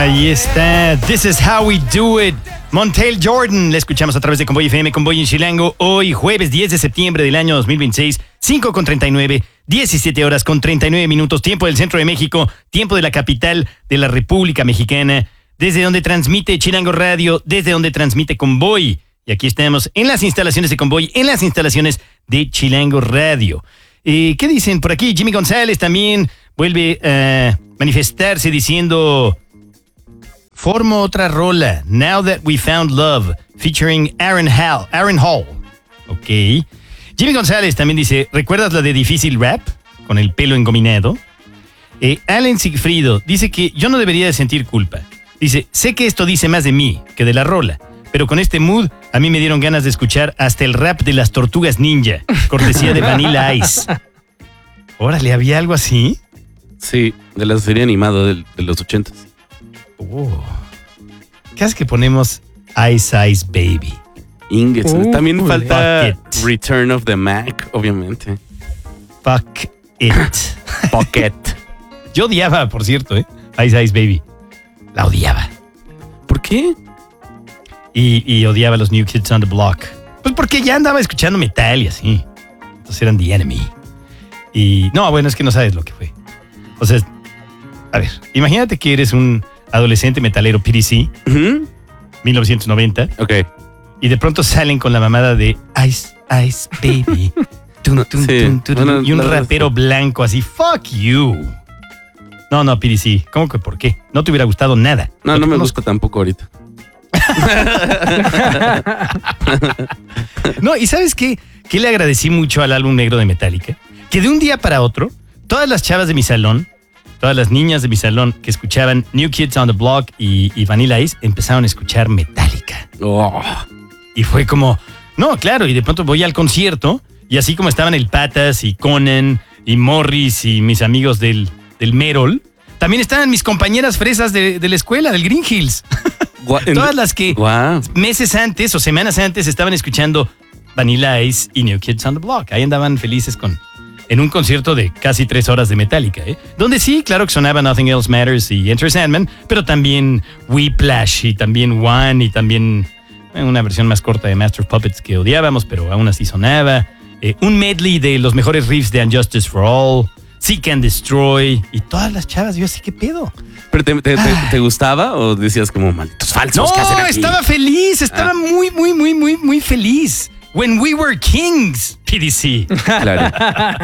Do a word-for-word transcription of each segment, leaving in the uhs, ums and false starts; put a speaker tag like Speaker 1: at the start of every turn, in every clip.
Speaker 1: Ahí está. This is how we do it. Montel Jordan, la escuchamos a través de Convoy F M, Convoy en Chilango, hoy jueves diez de septiembre del año dos mil veintiséis, cinco con treinta y nueve, diecisiete horas con treinta y nueve minutos, tiempo del centro de México, tiempo de la capital de la República Mexicana, desde donde transmite Chilango Radio, desde donde transmite Convoy. Y aquí estamos en las instalaciones de Convoy, en las instalaciones de Chilango Radio. Eh, ¿Qué dicen por aquí? Jimmy González también vuelve a manifestarse diciendo... Formo otra rola, Now That We Found Love, featuring Aaron Hall. Aaron Hall. Ok. Jimmy González también dice, ¿recuerdas la de Difícil Rap? Con el pelo engominado. Eh, Allen Sigfrido dice que yo no debería de sentir culpa. Dice, sé que esto dice más de mí que de la rola, pero con este mood a mí me dieron ganas de escuchar hasta el rap de las Tortugas Ninja, cortesía de Vanilla Ice. Órale, ¿había algo así?
Speaker 2: Sí, de la serie animada de, de los ochentas.
Speaker 1: Oh. ¿Qué hace que ponemos Ice Ice Baby?
Speaker 2: Inges.
Speaker 1: Uh,
Speaker 2: También falta
Speaker 1: Fuck
Speaker 2: Return of the Mac, obviamente.
Speaker 1: Fuck it.
Speaker 2: Pocket.
Speaker 1: Yo odiaba, por cierto, ¿eh? Ice Ice Baby. La odiaba.
Speaker 2: ¿Por qué?
Speaker 1: Y, y odiaba a los New Kids on the Block. Pues porque ya andaba escuchando metal y así. Entonces eran The Enemy. Y no, bueno, es que no sabes lo que fue. O sea, a ver, imagínate que eres un adolescente metalero P D C,
Speaker 2: Uh-huh.
Speaker 1: mil novecientos noventa,
Speaker 2: Ok.
Speaker 1: y de pronto salen con la mamada de Ice Ice Baby. Tum, tum,
Speaker 2: Sí.
Speaker 1: tum, tum,
Speaker 2: Bueno,
Speaker 1: y un
Speaker 2: la verdad
Speaker 1: rapero
Speaker 2: sí.
Speaker 1: blanco así, fuck you. No, no, P D C, ¿cómo que por qué? No te hubiera gustado nada.
Speaker 2: No,
Speaker 1: te
Speaker 2: no me
Speaker 1: conozco.
Speaker 2: gusta tampoco ahorita.
Speaker 1: No, ¿y sabes qué? Que le agradecí mucho al álbum negro de Metallica, que de un día para otro, todas las chavas de mi salón, todas las niñas de mi salón que escuchaban New Kids on the Block y, y Vanilla Ice, empezaron a escuchar Metallica.
Speaker 2: Oh.
Speaker 1: Y fue como, no, claro, y de pronto voy al concierto, y así como estaban el Patas y Conan y Morris y mis amigos del, del Merol, también estaban mis compañeras fresas de, de la escuela, del Green Hills.
Speaker 2: Gua- en-
Speaker 1: Todas las que
Speaker 2: Guau.
Speaker 1: meses antes o semanas antes estaban escuchando Vanilla Ice y New Kids on the Block. Ahí andaban felices con en un concierto de casi tres horas de Metallica, ¿eh? Donde sí, claro que sonaba Nothing Else Matters y Enter Sandman, pero también Whiplash y también One y también eh, una versión más corta de Master of Puppets que odiábamos, pero aún así sonaba. Eh, un medley de los mejores riffs de Unjustice for All, Seek and Destroy y todas las chavas. Yo así, ¿qué pedo?
Speaker 2: ¿Pero te, te, te, te gustaba o decías como malditos falsos?
Speaker 1: No,
Speaker 2: ¿qué hacen aquí?
Speaker 1: estaba feliz, estaba
Speaker 2: Ah.
Speaker 1: muy, muy, muy, muy, muy feliz. When we were kings, P D C.
Speaker 2: Claro.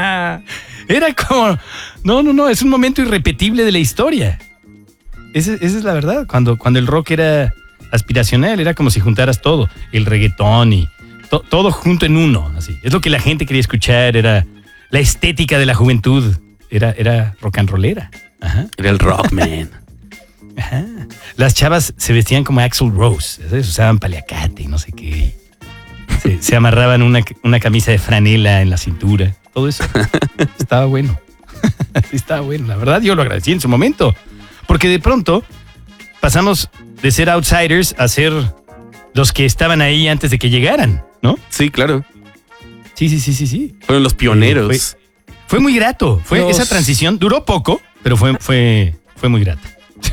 Speaker 1: Era como, no, no, no, es un momento irrepetible de la historia. Esa, esa es la verdad. Cuando, cuando el rock era aspiracional, era como si juntaras todo, el reggaetón y to- todo junto en uno. Así. Es lo que la gente quería escuchar, era la estética de la juventud, era, era rock and rollera. Ajá.
Speaker 2: Era el Rockman.
Speaker 1: Ajá. Las chavas se vestían como Axl Rose, ¿sabes? Usaban paliacate y no sé qué. Se, se amarraban una, una camisa de franela en la cintura. Todo eso. Estaba bueno. Sí, estaba bueno. La verdad, yo lo agradecí en su momento. Porque de pronto pasamos de ser outsiders a ser los que estaban ahí antes de que llegaran, ¿no?
Speaker 2: Sí, claro.
Speaker 1: Sí, sí, sí, sí, sí.
Speaker 2: Fueron los pioneros.
Speaker 1: Fue, fue muy grato. Fue
Speaker 3: Los-
Speaker 1: esa transición. Duró poco, pero fue, fue, fue muy grato.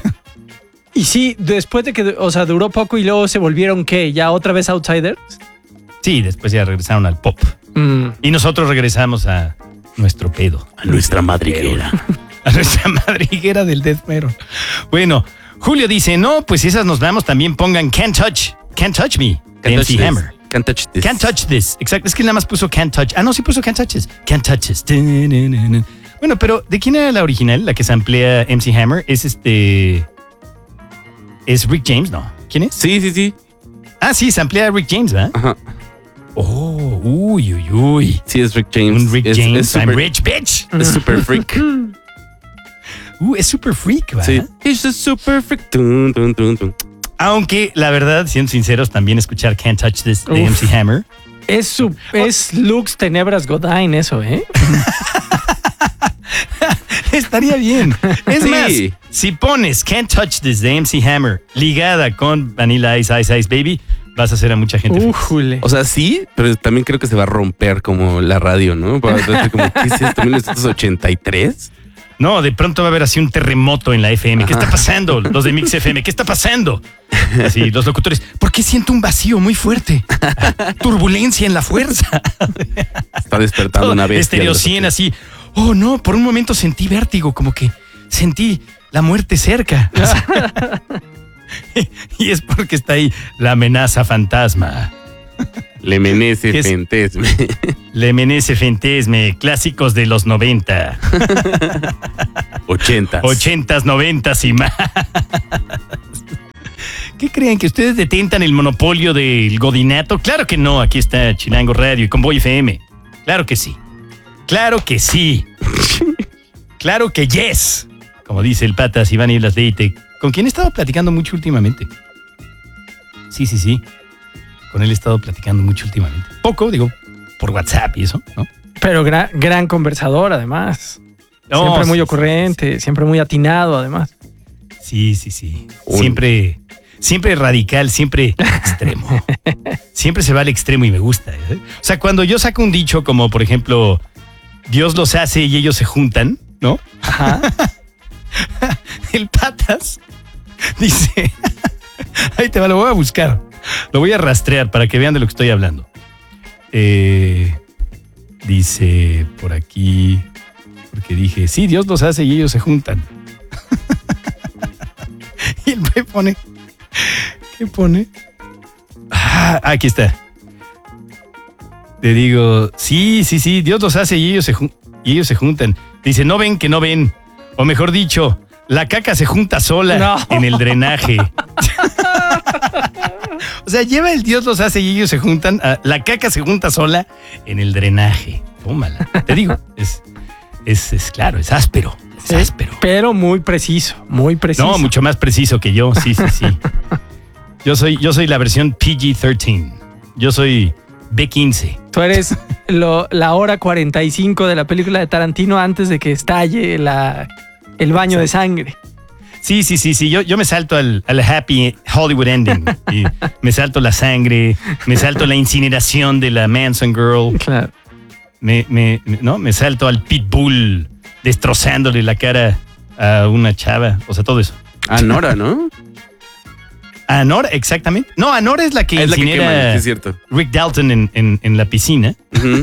Speaker 3: Y sí, después de que, o sea, duró poco y luego se volvieron, ¿qué? ¿Ya otra vez outsiders?
Speaker 1: Sí, después ya regresaron al pop.
Speaker 3: Mm.
Speaker 1: Y nosotros regresamos a nuestro pedo.
Speaker 2: A nuestra madriguera.
Speaker 1: A nuestra madriguera del death metal. Bueno, Julio dice, no, pues si esas nos vamos, también pongan Can't Touch, Can't Touch Me, de
Speaker 2: Can't
Speaker 1: M C
Speaker 2: touch
Speaker 1: Hammer.
Speaker 2: this. Can't touch this.
Speaker 1: Can't Touch This. Exacto, es que él nada más puso Can't Touch. Ah, no, sí puso Can't Touch This. Can't Touch This. Bueno, pero ¿de quién era la original? La que se amplía M C Hammer. Es este... ¿Es Rick James? No. ¿Quién es?
Speaker 2: Sí, sí, sí.
Speaker 1: Ah, sí, se amplía a Rick James, ¿verdad?
Speaker 2: Ajá.
Speaker 1: Oh, uy, uy, uy.
Speaker 2: Sí, es Rick James.
Speaker 1: Un Rick
Speaker 2: es,
Speaker 1: James.
Speaker 2: Es super,
Speaker 1: I'm rich, bitch.
Speaker 2: es super freak.
Speaker 1: Uh, es super freak, ¿verdad?
Speaker 2: Sí. It's a super freak. Tun, tun, tun, tun.
Speaker 1: Aunque, la verdad, siendo sinceros, también escuchar Can't Touch This de
Speaker 3: Uf.
Speaker 1: M C Hammer.
Speaker 3: Es, su, es Lux Tenebras Godine eso, ¿eh?
Speaker 1: Estaría bien. Es
Speaker 2: Sí.
Speaker 1: más, si pones Can't Touch This de M C Hammer ligada con Vanilla Ice, Ice, Ice Baby, vas a hacer a mucha gente feliz.
Speaker 3: Újule.
Speaker 2: O sea, sí, pero también creo que se va a romper como la radio, ¿no? Para decir como, ¿qué es esto? ¿mil novecientos ochenta y tres?
Speaker 1: No, de pronto va a haber así un terremoto en la F M. ¿Qué está pasando? Los de Mix F M, ¿qué está pasando? Así, los locutores, ¿por qué siento un vacío muy fuerte? Turbulencia en la fuerza.
Speaker 2: Está despertando una bestia.
Speaker 1: Estéreo cien así. Oh, no, por un momento sentí vértigo, como que sentí la muerte cerca. O sea, y es porque está ahí la amenaza fantasma.
Speaker 2: Le menece fentesme.
Speaker 1: Le menece fentesme, clásicos de los noventa.
Speaker 2: Ochentas.
Speaker 1: Ochentas, noventas y más. ¿Qué creen? ¿Que ustedes detentan el monopolio del godinato? Claro que no, aquí está Chilango Radio y Convoy F M. Claro que sí. Claro que sí. Claro que yes. Como dice el Patas Iván Iblas Leite, con quien he estado platicando mucho últimamente. Sí, sí, sí. Con él he estado platicando mucho últimamente. Poco, digo, por WhatsApp y eso, ¿no?
Speaker 3: Pero gran, gran conversador, además.
Speaker 1: No,
Speaker 3: siempre muy
Speaker 1: sí,
Speaker 3: ocurrente,
Speaker 1: sí, sí.
Speaker 3: siempre muy atinado, además.
Speaker 1: Sí, sí, sí.
Speaker 2: Uy.
Speaker 1: Siempre, siempre radical, siempre extremo. Siempre se va al extremo y me gusta. ¿eh? O sea, cuando yo saco un dicho como, por ejemplo, Dios los hace y ellos se juntan, ¿no?
Speaker 3: Ajá.
Speaker 1: El Patas dice, ahí te va, lo voy a buscar. Lo voy a rastrear para que vean de lo que estoy hablando. Eh, dice por aquí, porque dije, sí, Dios los hace y ellos se juntan. Y el me pone, ¿qué pone? Ah, aquí está. Le digo, sí, sí, sí, Dios los hace y ellos se, jun- y ellos se juntan. Dice, no ven que no ven. O mejor dicho, la caca se junta sola
Speaker 3: No.
Speaker 1: en el drenaje. O sea, lleva el Dios los hace y ellos se juntan. A, la caca se junta sola en el drenaje. Tómala. Te digo, es, es, es claro, es áspero. Es áspero.
Speaker 3: Pero muy preciso, muy preciso.
Speaker 1: No, mucho más preciso que yo. Sí, sí, sí. Yo soy, yo soy la versión P G trece. Yo soy B quince.
Speaker 3: Tú eres lo- la hora cuarenta y cinco de la película de Tarantino antes de que estalle la, el baño de sangre.
Speaker 1: Sí, sí, sí, sí. Yo, yo me salto al, al happy Hollywood ending. Y me salto la sangre, me salto la incineración de la Manson Girl.
Speaker 3: Claro.
Speaker 1: Me, me, me- ¿no? me salto al Pitbull destrozándole la cara a una chava. O sea, todo eso.
Speaker 2: Ah, Nora, ¿no?
Speaker 1: A Nora, exactamente. No, a Nora es la que
Speaker 2: Es la que
Speaker 1: incinera
Speaker 2: quema, sí, es cierto.
Speaker 1: Rick Dalton en, en, en la piscina.
Speaker 2: Ujú.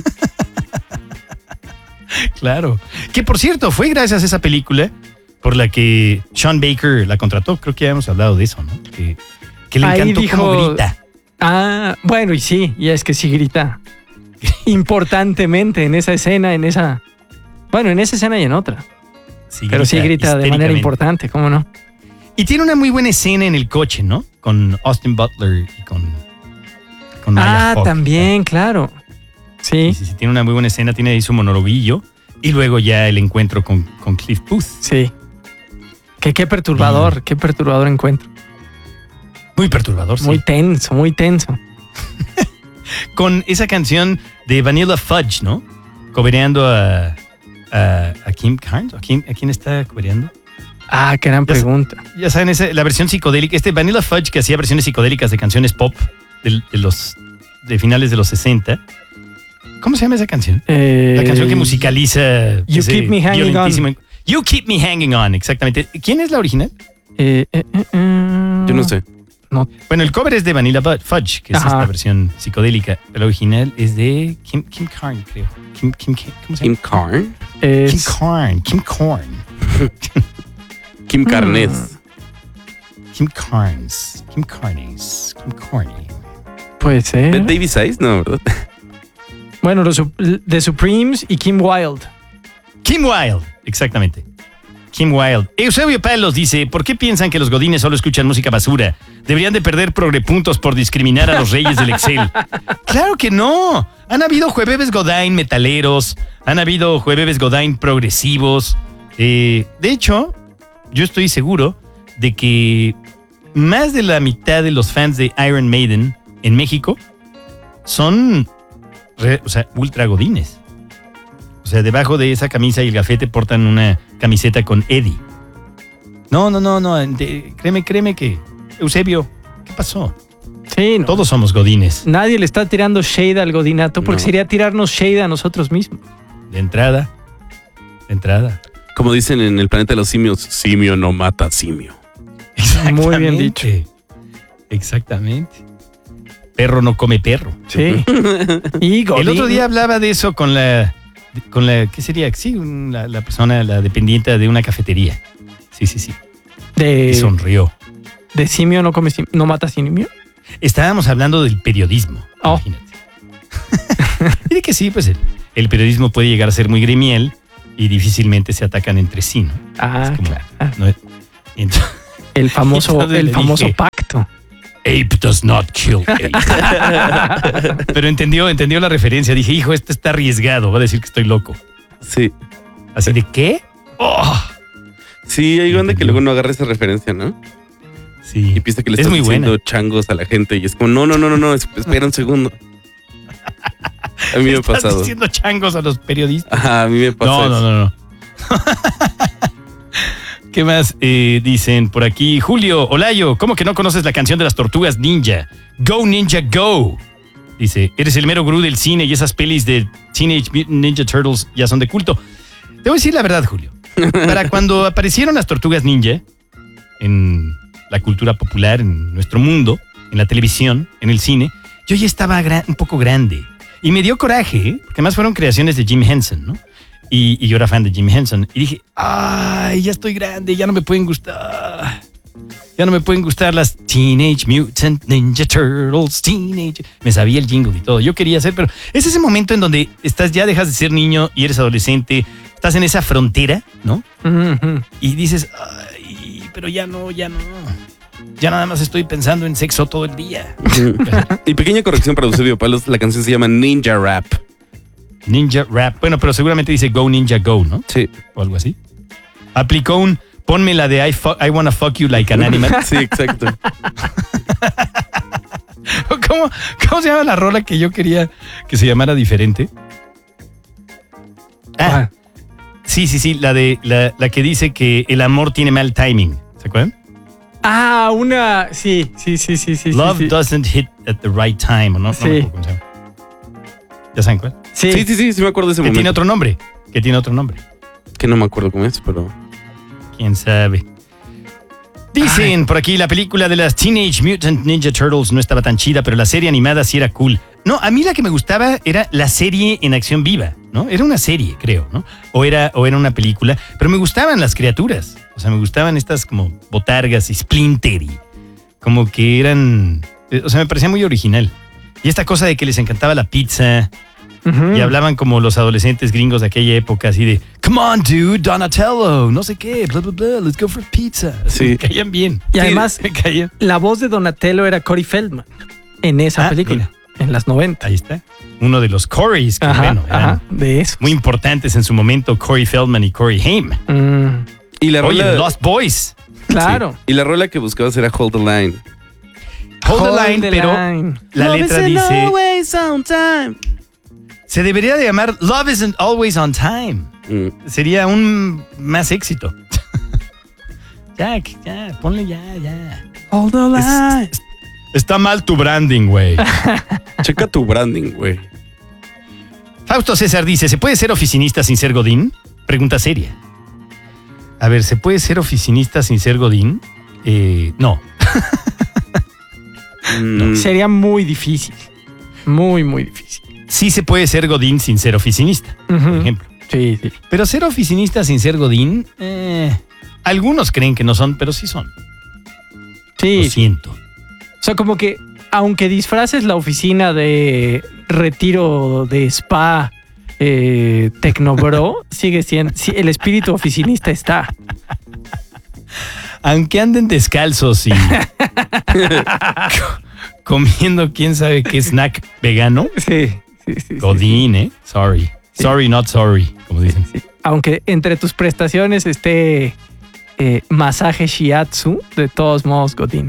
Speaker 1: Claro. Que por cierto, fue gracias a esa película por la que Sean Baker la contrató. Creo que ya hemos hablado de eso, ¿no? Que, que le
Speaker 3: Ahí
Speaker 1: encantó
Speaker 3: dijo-
Speaker 1: cómo grita.
Speaker 3: Ah, bueno, y sí, y es que sí grita importantemente en esa escena, en esa... Bueno, en esa escena y en otra.
Speaker 1: Sí,
Speaker 3: Pero sí grita de manera
Speaker 1: histéricamente.
Speaker 3: importante, ¿cómo no?
Speaker 1: Y tiene una muy buena escena en el coche, ¿no? Con Austin Butler y con, con Maya
Speaker 3: Ah,
Speaker 1: Hawke.
Speaker 3: también, claro. Sí,
Speaker 1: Sí, sí, sí, tiene una muy buena escena, tiene ahí su monologuillo. Y luego ya el encuentro con, con Cliff Booth.
Speaker 3: sí. Que qué perturbador, qué perturbador encuentro.
Speaker 1: Muy perturbador, sí.
Speaker 3: Muy tenso, muy tenso.
Speaker 1: Con esa canción de Vanilla Fudge, ¿no? Cobereando a, a, a Kim Carnes. ¿A quién, ¿A quién está cobereando?
Speaker 3: Ah, qué gran
Speaker 1: Ya sé.
Speaker 3: pregunta.
Speaker 1: Ya saben, esa, la versión psicodélica. Este Vanilla Fudge que hacía versiones psicodélicas de canciones pop de, de los de finales de los sesenta. ¿Cómo se llama esa canción?
Speaker 3: Eh,
Speaker 1: La canción que musicaliza.
Speaker 3: You
Speaker 1: ese
Speaker 3: Keep Me Hanging
Speaker 1: violentísimo- You Keep Me Hanging On, exactamente. ¿Quién es la original?
Speaker 3: eh, eh, eh, eh,
Speaker 2: Yo no sé.
Speaker 3: No,
Speaker 1: Bueno, el cover es de Vanilla Fudge, que es
Speaker 3: Ajá.
Speaker 1: esta versión psicodélica. La original es de Kim, Kim Carne, creo. Kim, Kim, Kim- ¿Cómo se
Speaker 2: Kim
Speaker 1: llama?
Speaker 2: Carn.
Speaker 3: es-
Speaker 1: Kim Carne, Kim Carne.
Speaker 2: Kim Carnes.
Speaker 1: Kim Carnes, Kim Carnes, Kim Carney.
Speaker 3: puede ser.
Speaker 2: ¿De David Size? No, ¿verdad?
Speaker 3: Bueno, los Sup- The Supremes y Kim Wilde.
Speaker 1: Kim Wilde, exactamente. Kim Wilde. Eusebio Palos dice, ¿por qué piensan que los godines solo escuchan música basura? Deberían de perder progrepuntos por discriminar a los reyes del Excel. ¡Claro que no! Han habido jueves Godín metaleros, han habido jueves Godín progresivos. Eh, de hecho, yo estoy seguro de que más de la mitad de los fans de Iron Maiden en México son, re- o sea, ultra godines. O sea, debajo de esa camisa y el gafete portan una camiseta con Eddie. No, no, no, no. de- créeme, créeme que... Eusebio, ¿qué pasó?
Speaker 3: Sí, no.
Speaker 1: Todos somos godines.
Speaker 3: Nadie le está tirando shade al godinato porque
Speaker 2: No.
Speaker 3: sería tirarnos shade a nosotros mismos.
Speaker 1: De entrada. De entrada.
Speaker 2: Como dicen en el planeta de los simios, simio no mata simio.
Speaker 3: Muy bien dicho.
Speaker 1: Exactamente. Perro no come perro.
Speaker 3: Sí. Y Godín.
Speaker 1: El otro día hablaba de eso con la, con la, ¿qué sería? Sí, la, la persona, la dependiente de una cafetería. Sí, sí, sí.
Speaker 3: De,
Speaker 1: y sonrió.
Speaker 3: ¿De simio no come simio, no mata simio?
Speaker 1: Estábamos hablando del periodismo.
Speaker 3: Oh.
Speaker 1: Imagínate. Y de que sí, pues el, el periodismo puede llegar a ser muy gremial y difícilmente se atacan entre sí, ¿no?
Speaker 3: Ah,
Speaker 1: Es como,
Speaker 3: claro.
Speaker 1: ¿no? Entonces,
Speaker 3: El famoso,
Speaker 1: Entonces
Speaker 3: el
Speaker 1: le
Speaker 3: famoso
Speaker 1: dije,
Speaker 3: pacto.
Speaker 1: Ape does not kill ape. Pero entendió, entendió la referencia. Dije, hijo, esto está arriesgado. Va a decir que estoy loco.
Speaker 2: Sí.
Speaker 1: Así de, ¿qué? Oh.
Speaker 2: Sí, hay banda que luego no agarra esa referencia, ¿no?
Speaker 1: Sí.
Speaker 2: Y piensa que le
Speaker 1: Es
Speaker 2: estás
Speaker 1: muy
Speaker 2: diciendo
Speaker 1: buena.
Speaker 2: changos a la gente y es como, no, no, no, no, no, espera un segundo. A mí me ha
Speaker 1: Estás
Speaker 2: pasado.
Speaker 1: diciendo changos a los periodistas.
Speaker 2: Ajá, a mí me pasa
Speaker 1: No,
Speaker 2: eso.
Speaker 1: no, no, no. ¿Qué más eh, dicen por aquí? Julio Olayo, ¿cómo que no conoces la canción de las tortugas ninja? Go Ninja Go. Dice, eres el mero gurú del cine y esas pelis de Teenage Mutant Ninja Turtles ya son de culto. Te voy a decir la verdad, Julio. Para cuando aparecieron las tortugas ninja en la cultura popular, en nuestro mundo, en la televisión, en el cine, yo ya estaba gra- un poco grande. Y me dio coraje, ¿eh? Porque además fueron creaciones de Jim Henson, ¿no? Y, y yo era fan de Jim Henson. Y dije, ay, ya estoy grande, ya no me pueden gustar. Ya no me pueden gustar las Teenage Mutant Ninja Turtles, Teenage... Me sabía el jingle y todo. Yo quería hacer, pero es ese momento en donde estás, ya dejas de ser niño y eres adolescente. Estás en esa frontera, ¿no?
Speaker 3: Ujú.
Speaker 1: Y dices, ay, pero ya no, ya no. Ya nada más estoy pensando en sexo todo el día.
Speaker 2: Y pequeña corrección para Eusebio Palos, la canción se llama Ninja Rap.
Speaker 1: Ninja Rap. Bueno, pero seguramente dice Go Ninja Go, ¿no?
Speaker 2: Sí.
Speaker 1: O algo así. Aplicó un, ponme la de I, fu- I wanna fuck you like an animal.
Speaker 2: Sí, exacto.
Speaker 1: ¿Cómo, ¿Cómo se llama la rola que yo quería que se llamara diferente? Ah, sí, sí, sí, la de la, la que dice que el amor tiene mal timing. ¿Se acuerdan?
Speaker 3: Ah, una. Sí, sí, sí, sí, sí.
Speaker 1: Love
Speaker 3: sí, sí.
Speaker 1: doesn't hit at the right time. ¿O no? No
Speaker 3: Sí.
Speaker 1: me acuerdo cómo se llama. ¿Ya saben cuál?
Speaker 3: Sí.
Speaker 2: Sí, sí, sí, sí me acuerdo de ese
Speaker 1: Que
Speaker 2: momento.
Speaker 1: tiene otro nombre. Que tiene otro nombre.
Speaker 2: Que no me acuerdo cómo es, pero...
Speaker 1: ¿Quién sabe? Dicen por aquí, la película de las Teenage Mutant Ninja Turtles no estaba tan chida, pero la serie animada sí era cool. No, a mí la que me gustaba era la serie en acción viva, ¿no? Era una serie, creo, ¿no? O era, o era una película, pero me gustaban las criaturas. O sea, me gustaban estas como botargas y Splinter y como que eran... O sea, me parecía muy original. Y esta cosa de que les encantaba la pizza...
Speaker 3: Ujú.
Speaker 1: Y hablaban como los adolescentes gringos de aquella época, así de, come on, dude, Donatello, no sé qué, bla, bla, bla, let's go for pizza.
Speaker 2: Sí.
Speaker 1: Me caían bien.
Speaker 3: Y además,
Speaker 1: me caían.
Speaker 3: la voz de Donatello era Corey Feldman en esa
Speaker 1: Ah,
Speaker 3: película, en las noventa.
Speaker 1: Ahí está. Uno de los Coreys, que
Speaker 3: Ajá,
Speaker 1: bueno, eran
Speaker 3: ajá, de eso.
Speaker 1: muy importantes en su momento, Corey Feldman y Corey Haim.
Speaker 3: Mm,
Speaker 2: Y la
Speaker 1: Oye,
Speaker 2: rola...
Speaker 1: Lost Boys.
Speaker 3: claro.
Speaker 2: Sí. Y la rola que buscabas era Hold the Line.
Speaker 1: Hold, the line,
Speaker 3: the
Speaker 1: pero
Speaker 3: line.
Speaker 1: la
Speaker 2: Love
Speaker 1: letra
Speaker 2: isn't
Speaker 1: dice,
Speaker 2: always on time.
Speaker 1: se debería de llamar Love Isn't Always on Time.
Speaker 2: Mm.
Speaker 1: Sería un más éxito. ya, ya, ponle ya, ya.
Speaker 2: Hold the line.
Speaker 1: Es- Está mal tu branding, güey.
Speaker 2: Checa tu branding, güey.
Speaker 1: Fausto César dice, ¿se puede ser oficinista sin ser godín? Pregunta seria. A ver, ¿se puede ser oficinista sin ser godín? Eh, no.
Speaker 2: Mm.
Speaker 3: Sería muy difícil. Muy, muy difícil.
Speaker 1: Sí se puede ser godín sin ser oficinista, por
Speaker 3: Ujú.
Speaker 1: ejemplo.
Speaker 3: Sí, sí.
Speaker 1: Pero ser oficinista sin ser godín, eh, algunos creen que no son, pero sí son.
Speaker 3: Sí.
Speaker 1: Lo siento.
Speaker 3: O sea, como que aunque disfraces la oficina de retiro de spa eh, Tecnobro, sigue siendo, sí, el espíritu oficinista está.
Speaker 1: Aunque anden descalzos y co- comiendo quién sabe qué snack vegano,
Speaker 3: Sí, sí, sí. sí,
Speaker 1: godín, ¿eh? Sorry. Sorry, not sorry, como dicen.
Speaker 3: sí. Aunque entre tus prestaciones esté eh, masaje shiatsu, de todos modos, Godín.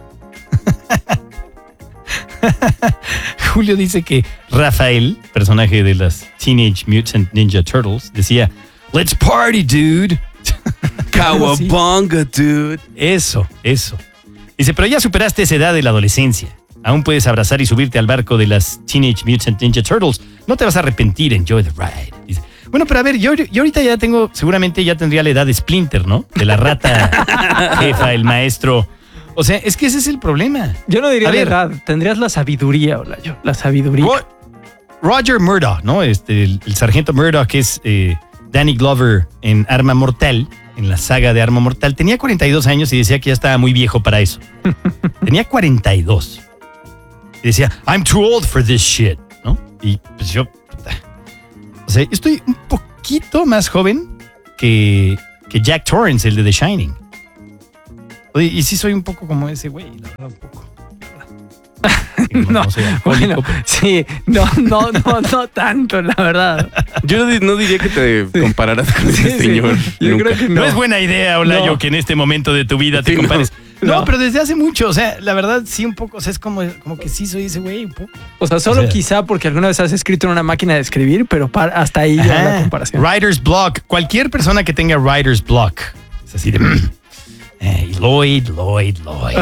Speaker 1: Julio dice que Rafael, personaje de las Teenage Mutant Ninja Turtles, decía, let's party, dude.
Speaker 2: Cowabunga, dude.
Speaker 1: Eso, eso. Dice, pero ya superaste esa edad de la adolescencia. Aún puedes abrazar y subirte al barco de las Teenage Mutant Ninja Turtles. No te vas a arrepentir, enjoy the ride. Dice, Bueno, pero a ver, yo, yo ahorita ya tengo, seguramente ya tendría la edad de Splinter, ¿no? De la rata jefa, el maestro. O sea, es que ese es el problema.
Speaker 3: Yo no diría
Speaker 1: A
Speaker 3: la
Speaker 1: ver.
Speaker 3: edad, tendrías la sabiduría, Olayo, la sabiduría.
Speaker 1: Ro- Roger Murdoch, ¿no? Este, el, el sargento Murdoch, que es eh, Danny Glover en Arma Mortal, en la saga de Arma Mortal, tenía cuarenta y dos años y decía que ya estaba muy viejo para eso. Tenía cuarenta y dos. Y decía, I'm too old for this shit, ¿no? Y pues yo, o sea, yo estoy un poquito más joven que, que Jack Torrance, el de The Shining. Oye, y sí soy un poco como ese güey, la verdad, un poco.
Speaker 3: No,
Speaker 1: soy alcohólico,
Speaker 3: bueno,
Speaker 1: pero-
Speaker 3: sí, no, no, no, no tanto, la verdad.
Speaker 2: Yo no, di- no diría que te compararas con ese
Speaker 3: Sí, sí.
Speaker 2: señor.
Speaker 3: Yo
Speaker 2: nunca.
Speaker 3: creo que
Speaker 1: No,
Speaker 3: no.
Speaker 1: es buena idea, Olayo,
Speaker 3: No.
Speaker 1: que en este momento de tu vida te
Speaker 2: Sí, no.
Speaker 1: compares. No.
Speaker 3: No.
Speaker 1: pero desde hace mucho, o sea, la verdad sí un poco, o sea, es como, como que sí soy ese güey un poco.
Speaker 3: O sea, solo
Speaker 1: O sea-
Speaker 3: quizá porque alguna vez has escrito en una máquina de escribir, pero para- hasta ahí ya la
Speaker 1: Ajá.
Speaker 3: comparación.
Speaker 1: Writer's block. Cualquier persona que tenga writer's block. Es así de... eh, Lloyd, Lloyd, Lloyd.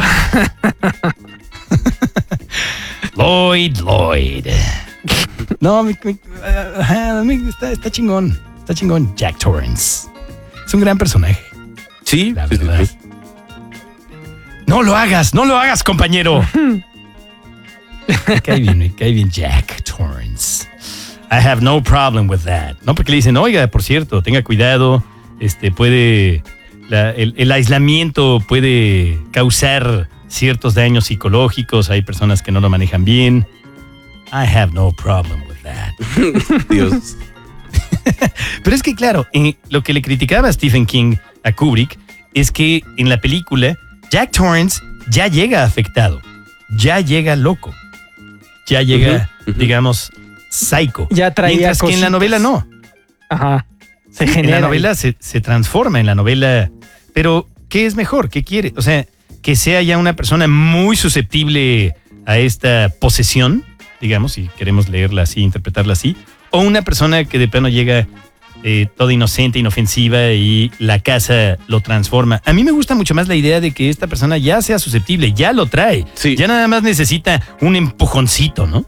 Speaker 1: Lloyd, Lloyd. No, mi- mi- ajá, mi- está, está chingón. Está chingón. Jack Torrance. Es un gran personaje.
Speaker 2: Sí,
Speaker 1: La
Speaker 2: sí, sí,
Speaker 1: verdad.
Speaker 2: sí.
Speaker 1: No lo hagas, no lo hagas, compañero. Me cae bien, me cae bien Jack Torrance. I have no problem with that. No, porque le dicen, oiga, por cierto, tenga cuidado, este puede, la- el, el aislamiento puede causar ciertos daños psicológicos, hay personas que no lo manejan bien. I have no problem with that.
Speaker 2: Dios.
Speaker 1: Pero es que, claro, eh, lo que le criticaba a Stephen King a Kubrick es que en la película Jack Torrance ya llega afectado, ya llega loco, ya llega,
Speaker 2: Ujú, ujú.
Speaker 1: digamos, psycho.
Speaker 3: Ya traía
Speaker 1: Mientras que en la
Speaker 3: cositas.
Speaker 1: novela no.
Speaker 3: Ajá. Se
Speaker 1: En
Speaker 3: genera.
Speaker 1: la novela se, se transforma en la novela. Pero, ¿qué es mejor? ¿Qué quiere? O sea, que sea ya una persona muy susceptible a esta posesión, digamos, si queremos leerla así, interpretarla así, o una persona que de plano llega eh, toda inocente, inofensiva y la casa lo transforma. A mí me gusta mucho más la idea de que esta persona ya sea susceptible, ya lo trae.
Speaker 2: Sí.
Speaker 1: Ya nada más necesita un empujoncito, ¿no?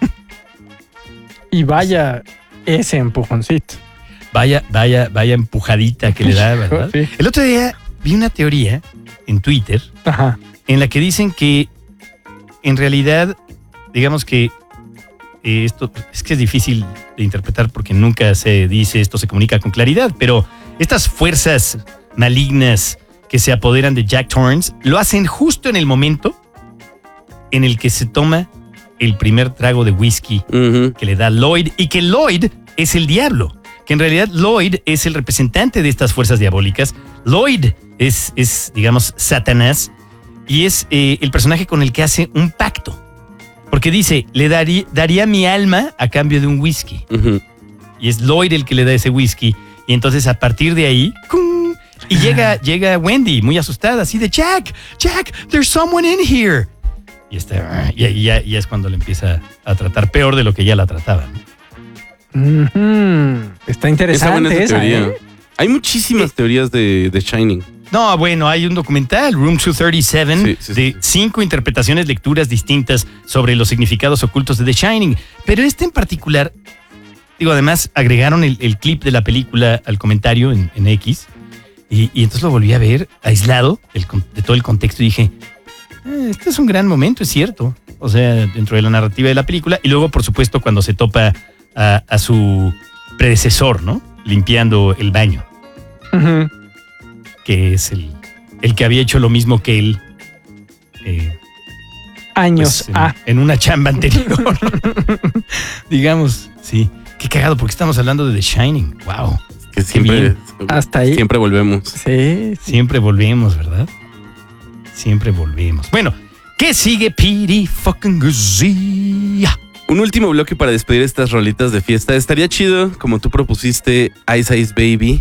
Speaker 3: Y vaya ese empujoncito.
Speaker 1: Vaya, vaya, vaya empujadita que le da, ¿verdad?
Speaker 3: Sí.
Speaker 1: El otro día vi una teoría en Twitter
Speaker 3: Ajá.
Speaker 1: en la que dicen que en realidad, digamos que eh, esto es que es difícil de interpretar porque nunca se dice, esto se comunica con claridad, pero estas fuerzas malignas que se apoderan de Jack Torrance lo hacen justo en el momento en el que se toma el primer trago de whisky
Speaker 2: Ujú.
Speaker 1: que le da Lloyd y que Lloyd es el diablo. Que en realidad Lloyd es el representante de estas fuerzas diabólicas. Lloyd es, es digamos, Satanás y es eh, el personaje con el que hace un pacto. Porque dice, le daría, daría mi alma a cambio de un whisky.
Speaker 2: Ujú.
Speaker 1: Y es Lloyd el que le da ese whisky. Y entonces a partir de ahí, ¡cum! Y llega, llega Wendy muy asustada, así de Jack, Jack, there's someone in here. Y, está, y, y ya, y ya es cuando le empieza a tratar peor de lo que ya la trataba, ¿no?
Speaker 3: Ujú. Está
Speaker 2: Esa buena
Speaker 3: interesante
Speaker 2: es la
Speaker 3: esa,
Speaker 2: teoría.
Speaker 3: ¿eh?
Speaker 2: Hay muchísimas teorías de, de Shining.
Speaker 1: No, bueno, hay un documental, Room doscientos treinta y siete,
Speaker 2: Sí, sí,
Speaker 1: de
Speaker 2: sí.
Speaker 1: cinco interpretaciones, lecturas distintas sobre los significados ocultos de The Shining. Pero este en particular, digo, además agregaron el, el clip de la película al comentario en, en X. Y, y entonces lo volví a ver aislado del con- de todo el contexto y dije, "Eh, este es un gran momento, es cierto. O sea, dentro de la narrativa de la película. Y luego, por supuesto, cuando se topa a, a su predecesor, ¿no? Limpiando el baño,
Speaker 3: Ujú.
Speaker 1: que es el, el que había hecho lo mismo que él. eh,
Speaker 3: Años.
Speaker 1: pues, en,
Speaker 3: ah.
Speaker 1: en una chamba anterior. Digamos, sí. Qué cagado, porque estamos hablando de The Shining. Wow.
Speaker 2: Que siempre,
Speaker 1: bien.
Speaker 3: Hasta ahí.
Speaker 2: siempre volvemos.
Speaker 3: Sí, sí.
Speaker 1: Siempre volvemos, ¿verdad? Siempre volvemos. Bueno, ¿qué sigue, Piri fucking Guzia?
Speaker 2: Un último bloque para despedir estas rolitas de fiesta. Estaría chido, como tú propusiste, Ice Ice Baby.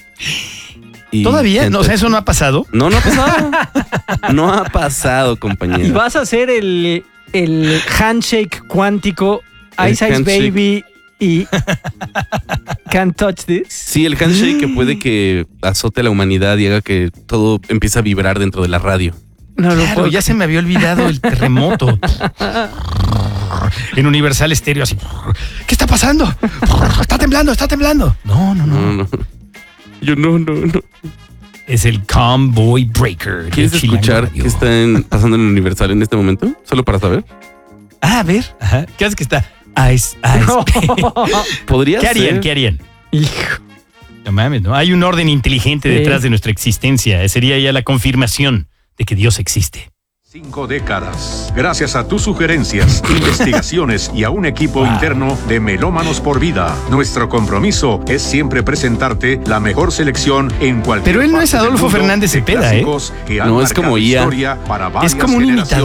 Speaker 2: Y
Speaker 1: ¿Todavía? No, o sea,
Speaker 2: Kentucky.
Speaker 1: eso no ha pasado.
Speaker 2: No, no ha pasado. No ha pasado, compañero.
Speaker 3: Y vas a hacer el, el handshake cuántico
Speaker 2: El
Speaker 3: Ice Ice
Speaker 2: handshake.
Speaker 3: Baby y Can't Touch This.
Speaker 2: Sí, el handshake que puede que azote a la humanidad y haga que todo empiece a vibrar dentro de la radio.
Speaker 3: No lo
Speaker 1: Claro,
Speaker 3: puedo.
Speaker 1: ya se me había olvidado el terremoto. en Universal Stereo, así. ¿Qué está pasando? Está temblando, está temblando. No, no, no.
Speaker 2: No, no. Yo no, no, no.
Speaker 1: Es el Comboy Breaker. de
Speaker 2: ¿Quieres
Speaker 1: Chilango
Speaker 2: escuchar
Speaker 1: Radio.
Speaker 2: qué está en- pasando en Universal en este momento? Solo para saber.
Speaker 1: Ah, a ver. Ajá. ¿Qué haces que está? Ice, ice.
Speaker 2: Podría
Speaker 1: ¿Qué harían?
Speaker 2: ser.
Speaker 1: ¿Qué harían?
Speaker 3: Hijo.
Speaker 1: No mames, ¿no? Hay un orden inteligente
Speaker 3: Sí.
Speaker 1: detrás de nuestra existencia. Sería ya la confirmación de que Dios existe.
Speaker 4: Cinco décadas. Gracias a tus sugerencias, investigaciones y a un equipo
Speaker 1: Wow.
Speaker 4: interno de Melómanos por Vida, nuestro compromiso es siempre presentarte la mejor selección en cualquier
Speaker 1: Pero él no es
Speaker 4: parte del
Speaker 1: Adolfo
Speaker 4: mundo
Speaker 1: Fernández
Speaker 4: de
Speaker 1: Cepeda, ¿eh?
Speaker 4: clásicos que han
Speaker 2: No, es
Speaker 4: marcado
Speaker 2: como I A.
Speaker 4: historia para varias
Speaker 1: Es como un
Speaker 4: generaciones.